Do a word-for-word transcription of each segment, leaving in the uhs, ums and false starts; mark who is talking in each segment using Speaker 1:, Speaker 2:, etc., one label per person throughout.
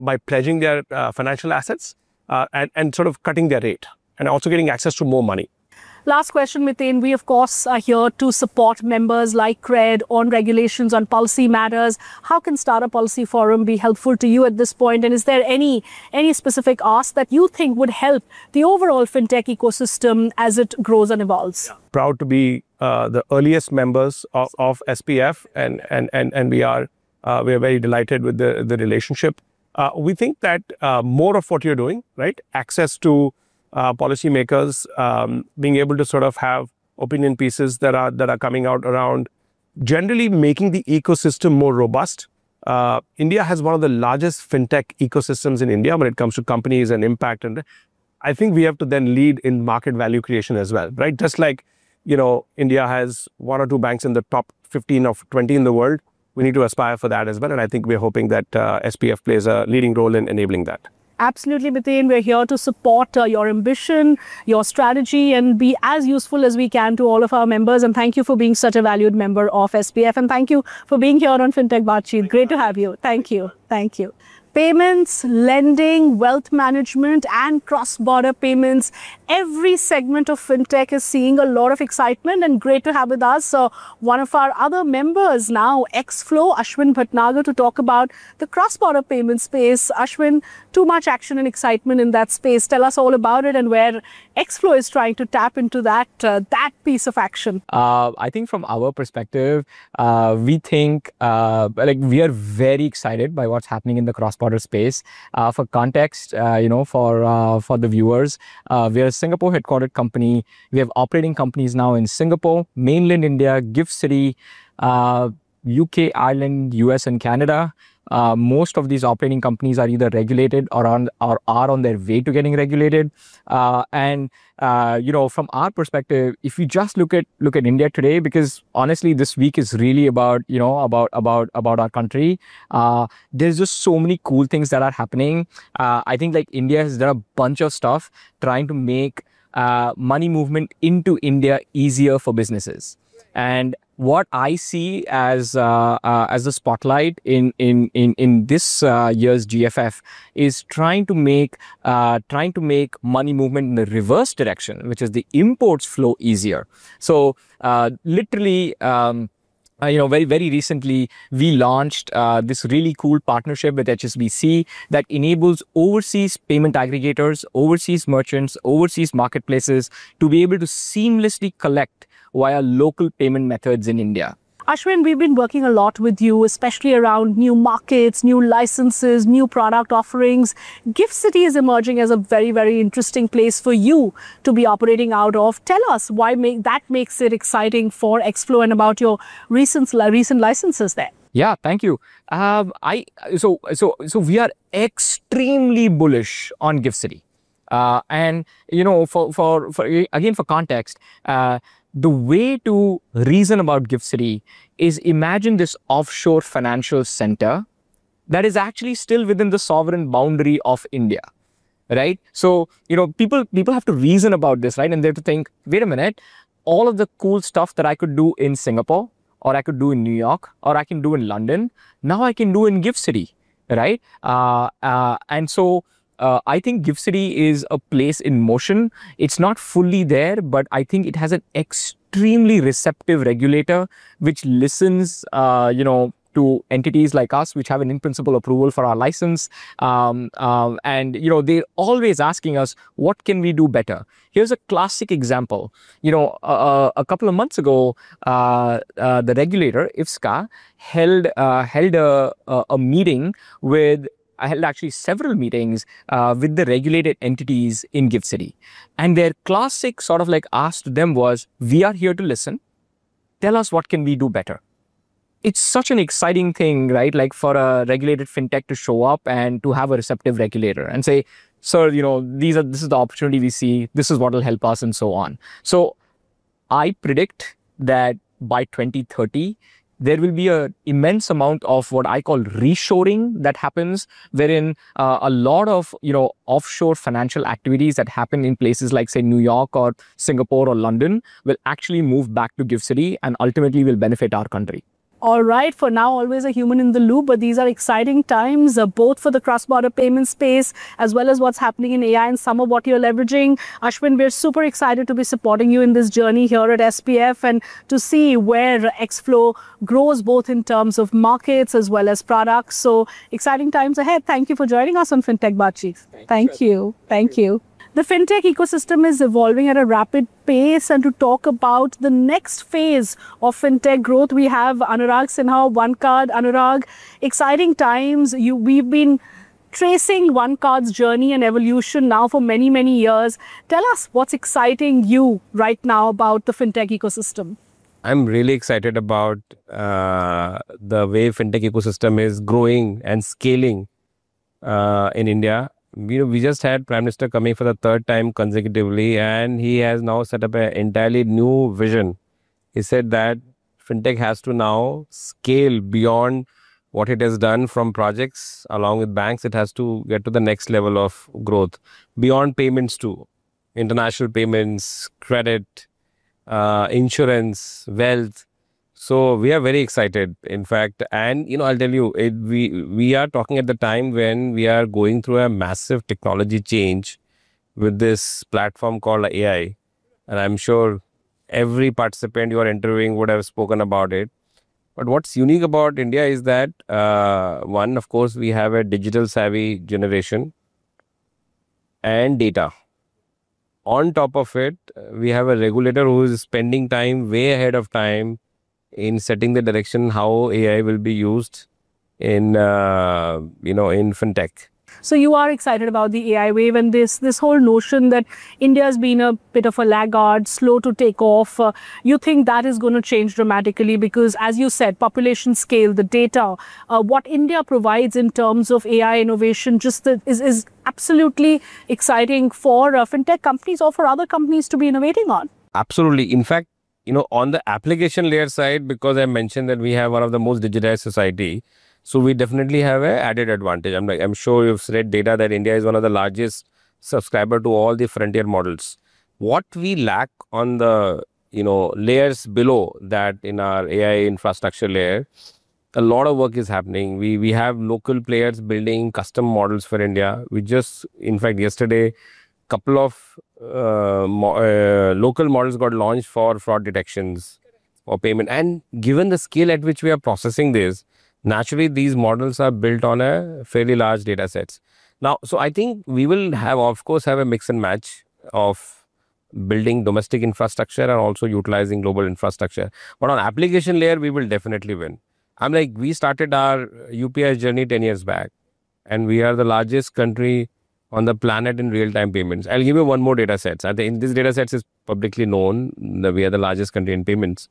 Speaker 1: by pledging their uh, financial assets uh, and, and sort of cutting their rate and also getting access to more money.
Speaker 2: Last question, Miten. We, of course, are here to support members like CRED on regulations, on policy matters. How can Startup Policy Forum be helpful to you at this point? And is there any, any specific ask that you think would help the overall fintech ecosystem as it grows and evolves?
Speaker 1: Yeah. Proud to be uh, the earliest members of, of S P F, and, and, and, and we are uh, we are very delighted with the, the relationship. Uh, we think that uh, more of what you're doing, right? Access to Uh, policymakers, um, being able to sort of have opinion pieces that are that are coming out around generally making the ecosystem more robust. Uh, India has one of the largest fintech ecosystems in India when it comes to companies and impact, and I think we have to then lead in market value creation as well, right? Just like, you know, India has one or two banks in the top fifteen or twenty in the world, we need to aspire for that as well, and I think we're hoping that uh, S P F plays a leading role in enabling that.
Speaker 2: Absolutely, Miten. We're here to support uh, your ambition, your strategy, and be as useful as we can to all of our members. And thank you for being such a valued member of S P F. And thank you for being here on Fintech Baatcheet. Great to have you. Thank you. Thank you. Payments, lending, wealth management, and cross-border payments. Every segment of fintech is seeing a lot of excitement, and great to have with us uh, one of our other members now, Xflow, Ashwin Bhatnagar, to talk about the cross-border payment space. Ashwin, too much action and excitement in that space. Tell us all about it and where Xflow is trying to tap into that, uh, that piece of action.
Speaker 3: Uh, I think from our perspective, uh, we think uh, like we are very excited by what's happening in the cross-border space. Uh, for context, uh, you know, for uh, for the viewers, uh, we are a Singapore headquartered company. We have operating companies now in Singapore, mainland India, Gift City, uh, U K, Ireland, U S, and Canada. Uh, most of these operating companies are either regulated or on or are on their way to getting regulated. Uh, and uh, you know, from our perspective, if you just look at look at India today, because honestly, this week is really about you know about about about our country. Uh, there's just so many cool things that are happening. Uh, I think like India has done a bunch of stuff trying to make uh, money movement into India easier for businesses. And what I see as uh, uh, as the spotlight in in in in this uh, year's G F F is trying to make uh, trying to make money movement in the reverse direction, which is the imports flow easier. So uh, literally. Um, Uh, you know, very, very recently, we launched uh, this really cool partnership with H S B C that enables overseas payment aggregators, overseas merchants, overseas marketplaces to be able to seamlessly collect via local payment methods in India.
Speaker 2: Ashwin, we've been working a lot with you, especially around new markets, new licenses, new product offerings. Gift City is emerging as a very, very interesting place for you to be operating out of. Tell us why make, that makes it exciting for Xflow and about your recent, recent licenses there.
Speaker 3: Yeah, thank you. Um, I so so so we are extremely bullish on Gift City, uh, and you know, for for, for again for context. Uh, The way to reason about Gift City is imagine this offshore financial center that is actually still within the sovereign boundary of India, right? So, you know, people people have to reason about this, right? And they have to think, wait a minute, all of the cool stuff that I could do in Singapore, or I could do in New York, or I can do in London, now I can do in Gift City, right? Uh, uh, and so, Uh, I think Gift City is a place in motion. It's not fully there, but I think it has an extremely receptive regulator which listens, uh, you know, to entities like us, which have an in-principle approval for our license. Um, um, and, you know, they're always asking us, what can we do better? Here's a classic example. You know, uh, a couple of months ago, uh, uh, the regulator, I F S C A, held, uh, held a, a, a meeting with I held actually several meetings uh, with the regulated entities in Gift City. And their classic sort of like ask to them was, we are here to listen. Tell us what can we do better. It's such an exciting thing, right? Like for a regulated fintech to show up and to have a receptive regulator and say, sir, you know, these are this is the opportunity we see. This is what will help us and so on. So I predict that by twenty thirty, there will be an immense amount of what I call reshoring that happens, wherein uh, a lot of, you know, offshore financial activities that happen in places like, say, New York or Singapore or London will actually move back to Gift City and ultimately will benefit our country.
Speaker 2: All right, for now, always a human in the loop, but these are exciting times, uh, both for the cross-border payment space as well as what's happening in A I and some of what you're leveraging. Ashwin, we're super excited to be supporting you in this journey here at S P F and to see where Xflow grows both in terms of markets as well as products. So exciting times ahead. Thank you for joining us on FinTech Baatcheet. Thank you. Thank you. The fintech ecosystem is evolving at a rapid pace, and to talk about the next phase of fintech growth, we have Anurag Sinha, OneCard. Anurag, exciting times. You, we've been tracing OneCard's journey and evolution now for many, many years. Tell us what's exciting you right now about the fintech ecosystem.
Speaker 1: I'm really excited about uh, the way fintech ecosystem is growing and scaling uh, in India. You know, we just had Prime Minister coming for the third time consecutively, and he has now set up an entirely new vision. He said that fintech has to now scale beyond what it has done from projects along with banks. It has to get to the next level of growth beyond payments too, international payments, credit, uh, insurance, wealth. So we are very excited, in fact, and you know, I'll tell you, it, we we are talking at the time when we are going through a massive technology change with this platform called A I, and I'm sure every participant you are interviewing would have spoken about it. But what's unique about India is that uh, one, of course, we have a digital savvy generation and data. On top of it, we have a regulator who is spending time way ahead of time in setting the direction how A I will be used in, uh, you know, in fintech.
Speaker 2: So you are excited about the A I wave and this this whole notion that India has been a bit of a laggard, slow to take off. Uh, you think that is going to change dramatically because, as you said, population scale, the data, uh, what India provides in terms of A I innovation just the, is, is absolutely exciting for uh, fintech companies or for other companies to be innovating on.
Speaker 1: Absolutely. In fact, you know, on the application layer side, because I mentioned that we have one of the most digitized society, so we definitely have an added advantage. I'm like, I'm sure you've read data that India is one of the largest subscriber to all the frontier models. What we lack on the, you know, layers below that in our A I infrastructure layer, a lot of work is happening. We we have local players building custom models for India. We just, in fact, yesterday, couple of uh, mo uh, local models got launched for fraud detections or payment. And given the scale at which we are processing this, naturally, these models are built on a fairly large data sets. Now, so I think we will have, of course, have a mix and match of building domestic infrastructure and also utilizing global infrastructure. But on application layer, we will definitely win. I'm like, we started our U P I journey ten years back, and we are the largest country on the planet in real-time payments. I'll give you one more data set. I think this data set is publicly known that we are the largest country in payments.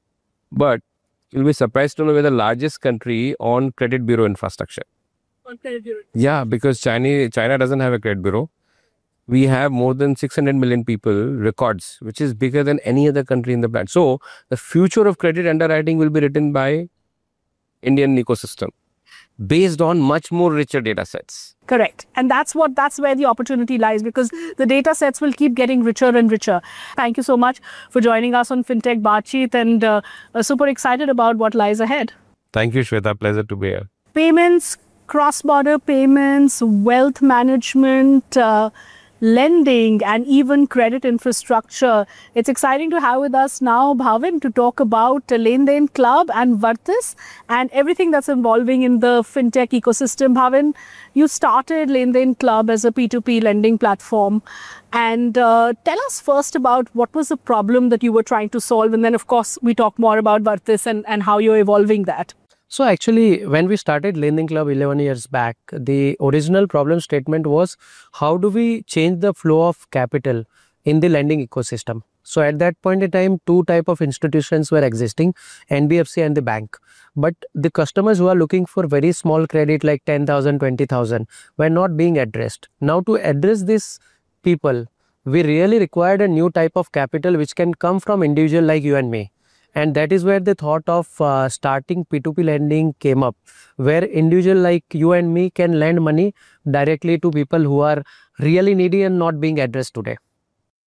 Speaker 1: But you'll be surprised to know we're the largest country on credit bureau infrastructure.
Speaker 2: On credit bureau.
Speaker 1: Yeah, because China, China doesn't have a credit bureau. We have more than six hundred million people records, which is bigger than any other country in the planet. So the future of credit underwriting will be written by Indian ecosystem based on much more richer data sets.
Speaker 2: Correct. And that's what that's where the opportunity lies, because the data sets will keep getting richer and richer. Thank you so much for joining us on FinTech Baatcheet, and uh, uh, super excited about what lies ahead.
Speaker 1: Thank you, Shweta. Pleasure to be here.
Speaker 2: Payments, cross-border payments, wealth management, uh, lending, and even credit infrastructure. It's exciting to have with us now Bhavin to talk about LenDen Club and Vartis and everything that's involving in the fintech ecosystem. Bhavin, you started LenDen Club as a P two P lending platform. And uh, tell us first about what was the problem that you were trying to solve. And then, of course, we talk more about Vartis and, and how you're evolving that.
Speaker 4: So actually, when we started LenDen Club eleven years back, the original problem statement was how do we change the flow of capital in the lending ecosystem. So at that point in time, two type of institutions were existing, N B F C and the bank. But the customers who are looking for very small credit like ten thousand, twenty thousand were not being addressed. Now to address these people, we really required a new type of capital which can come from individual like you and me. And that is where the thought of uh, starting P two P lending came up, where individual like you and me can lend money directly to people who are really needy and not being addressed today.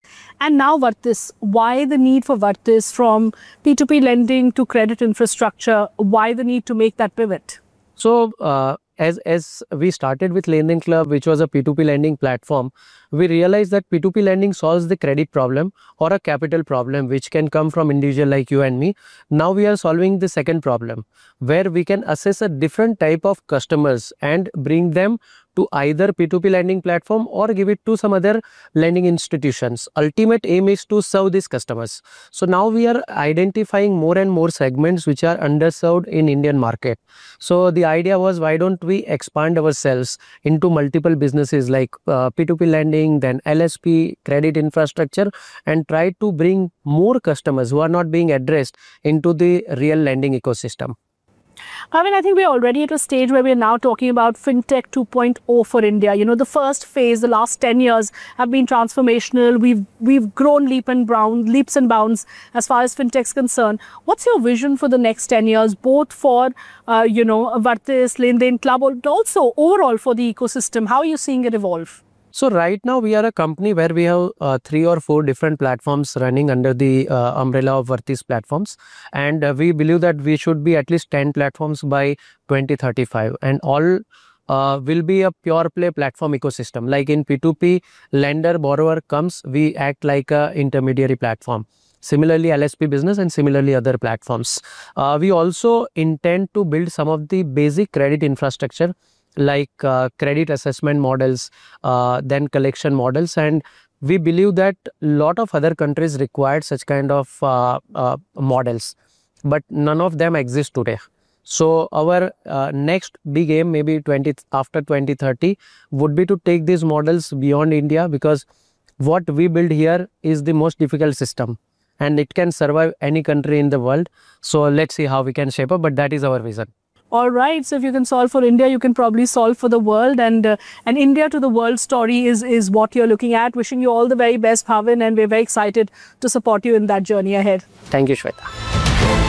Speaker 2: And now Vartis, why the need for Vartis from P two P lending to credit infrastructure? Why the need to make that pivot?
Speaker 4: So, uh, as as we started with Lending Club, which was a P two P lending platform, we realized that P two P lending solves the credit problem or a capital problem, which can come from individual like you and me. Now we are solving the second problem, where we can assess a different type of customers and bring them to either P two P lending platform or give it to some other lending institutions. Ultimate aim is to serve these customers. So now we are identifying more and more segments which are underserved in Indian market. So the idea was, why don't we expand ourselves into multiple businesses like uh, P two P lending, then L S P, credit infrastructure, and try to bring more customers who are not being addressed into the real lending ecosystem.
Speaker 2: I mean, I think we're already at a stage where we're now talking about FinTech two point oh for India. You know, the first phase, the last ten years have been transformational. We've we've grown leap and bound, leaps and bounds as far as FinTech's concerned. What's your vision for the next ten years, both for, uh, you know, Vartis, Lending Club, but also overall for the ecosystem? How are you seeing it evolve?
Speaker 4: So right now we are a company where we have uh, three or four different platforms running under the uh, umbrella of Vartis platforms, and uh, we believe that we should be at least ten platforms by twenty thirty-five, and all uh, will be a pure play platform ecosystem. Like in P two P, lender borrower comes, we act like a intermediary platform. Similarly, L S P business and similarly other platforms. Uh, we also intend to build some of the basic credit infrastructure like uh, credit assessment models, uh, then collection models, and we believe that a lot of other countries required such kind of uh, uh, models, but none of them exist today. So our uh, next big aim, maybe twenty after twenty thirty, would be to take these models beyond India, because what we build here is the most difficult system and it can survive any country in the world. So let's see how we can shape up, but that is our vision.
Speaker 2: All right. So if you can solve for India, you can probably solve for the world. And uh, an India to the world story is, is what you're looking at. Wishing you all the very best, Bhavin. And we're very excited to support you in that journey ahead.
Speaker 4: Thank you, Shweta.